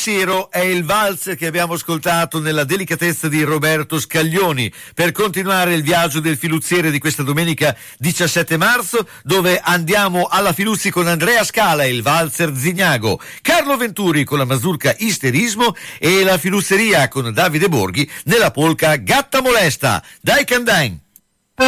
Pensiero è il valzer che abbiamo ascoltato nella delicatezza di Roberto Scaglioni per continuare il viaggio del filuziere di questa domenica 17 marzo, dove andiamo alla Filuzzi con Andrea Scala e il valzer Zignago, Carlo Venturi con la mazurka Isterismo e la filuzzeria con Davide Borghi nella polka Gatta Molesta. Dai Candain!